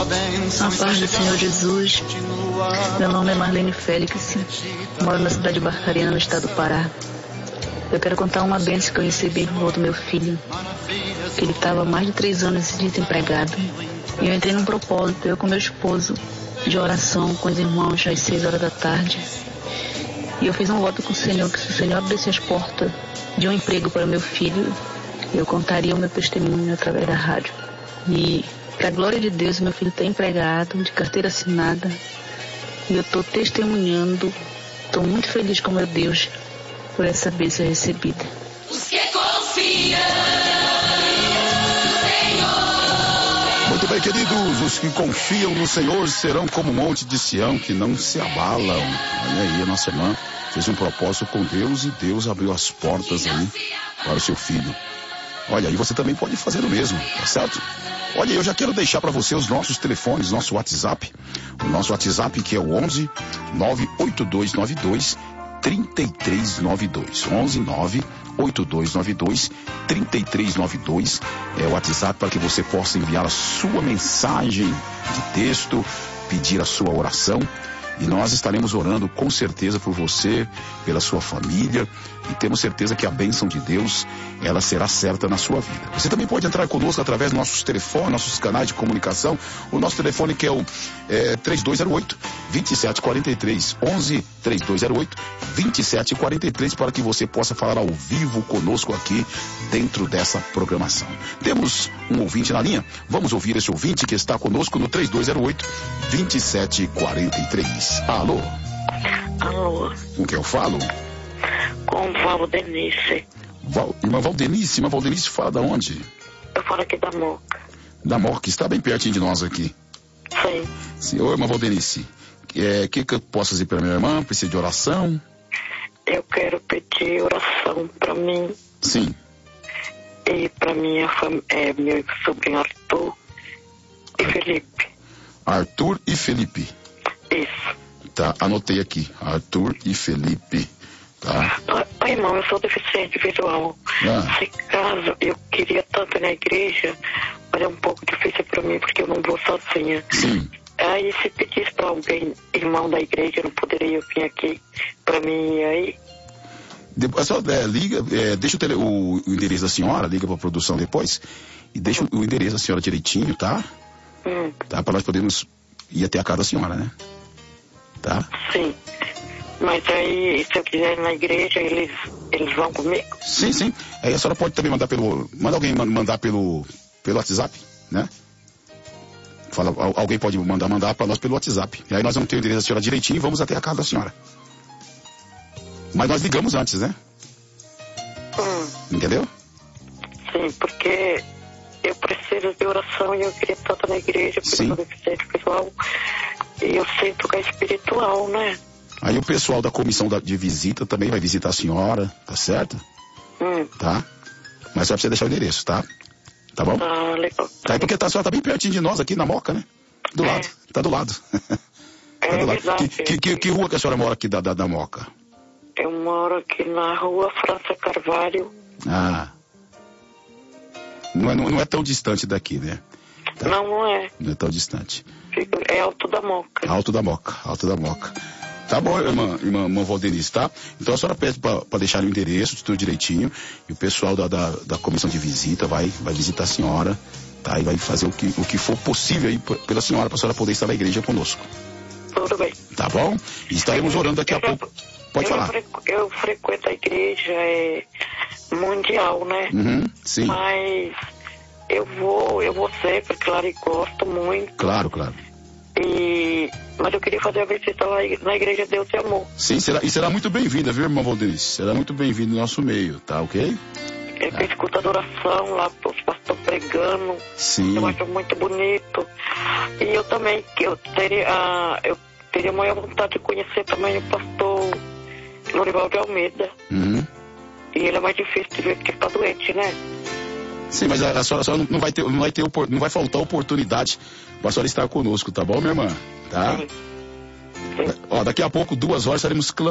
A paz do Senhor Jesus. Meu nome é Marlene Félix, moro na cidade de Barcarena, no estado do Pará. Eu quero contar uma bênção que eu recebi por volta do meu filho. Ele estava há mais de 3 anos desempregado. E eu entrei num propósito, eu com meu esposo, de oração com os irmãos às 6 horas da tarde. E eu fiz um voto com o Senhor, que se o Senhor abrisse as portas de um emprego para o meu filho, eu contaria o meu testemunho através da rádio. E, para a glória de Deus, meu filho está empregado, de carteira assinada. E eu estou testemunhando, estou muito feliz com meu Deus por essa bênção recebida. Os que confiam no Senhor. Muito bem, queridos, os que confiam no Senhor serão como o monte de Sião, que não se abalam. Olha aí, a nossa irmã fez um propósito com Deus e Deus abriu as portas aí para o seu filho. Olha, e você também pode fazer o mesmo, tá certo? Olha, eu já quero deixar para você os nossos telefones, nosso WhatsApp. O nosso WhatsApp que é o 11 98292 3392. 11 98292 3392 é o WhatsApp para que você possa enviar a sua mensagem de texto, pedir a sua oração. E nós estaremos orando com certeza por você, pela sua família, e temos certeza que a bênção de Deus, ela será certa na sua vida. Você também pode entrar conosco através dos nossos telefones, nossos canais de comunicação. O nosso telefone que é o 3208-2743, 11-3208-2743, para que você possa falar ao vivo conosco aqui dentro dessa programação. Temos um ouvinte na linha. Vamos ouvir esse ouvinte que está conosco no 3208-2743. Alô? Alô? Com quem eu falo? Com Valdenice. Irmã Valdenice fala da onde? Eu falo aqui da Moca. Da Moca, está bem pertinho de nós aqui. Sim. Senhor, irmã Valdenice, que eu posso fazer para minha irmã? Precisa de oração? Eu quero pedir oração para mim. Sim. E para minha família, meu sobrinho Arthur e Felipe. Arthur e Felipe. Isso. Tá, anotei aqui. Arthur e Felipe. Tá. Irmão, eu sou deficiente visual. Se caso eu queria tanto ir na igreja, mas é um pouco difícil para mim porque eu não vou sozinha. Sim. Aí se pedisse para alguém, irmão da igreja, eu não poderia vir aqui para mim ir aí. Depois, só liga, deixa o endereço da senhora, liga para a produção depois e deixa o endereço da senhora direitinho, tá? Tá, para nós podermos ir até a casa da senhora, né? Tá? Sim. Mas aí, se eu quiser ir na igreja, eles vão comigo? Sim, sim. Aí a senhora pode também mandar manda alguém mandar pelo WhatsApp, né? Alguém pode mandar para nós pelo WhatsApp. E aí nós vamos ter o endereço da senhora direitinho e vamos até a casa da senhora. Mas nós ligamos antes, né? Entendeu? Sim, porque eu preciso de oração e eu queria tanto na igreja, porque eu sou deficiente visual. E eu sinto que é espiritual, né? Aí o pessoal da comissão de visita também vai visitar a senhora, tá certo? Tá? Mas só precisa deixar o endereço, tá? Tá bom? Ah, legal. Tá aí porque a senhora tá bem pertinho de nós aqui na Moca, né? Do lado. Tá do lado. Tá do lado. Verdade. Que rua que a senhora mora aqui da Moca? Eu moro aqui na rua França Carvalho. Ah. Não é tão distante daqui, né? Tá. Não é. Não é tão distante. É Alto da Moca. Alto da Moca. Tá bom, irmã Valdenice, tá? Então a senhora pede para deixar o endereço, tudo direitinho, e o pessoal da comissão de visita vai visitar a senhora, tá? E vai fazer o que for possível aí pela senhora, para a senhora poder estar na igreja conosco. Tudo bem. Tá bom? E estaremos orando daqui a pouco. Pode falar. Eu frequento a igreja mundial, né? Sim. Mas eu vou sempre, claro, e gosto muito. Claro. Mas eu queria fazer a visita lá na Igreja Deus e Amor. Sim, será muito bem-vinda, viu, irmã Valdenice? Será muito bem-vinda no nosso meio, tá ok? Eu escuto a adoração lá, os pastores pregando. Sim. Eu acho muito bonito. E eu também, eu teria maior vontade de conhecer também o pastor Lorival de Almeida. E ele é mais difícil de ver porque ele está doente, né? Sim, mas a senhora não vai faltar oportunidade para a senhora estar conosco, tá bom, minha irmã? Tá? Sim. Ó, daqui a pouco, 2 horas, estaremos clamando.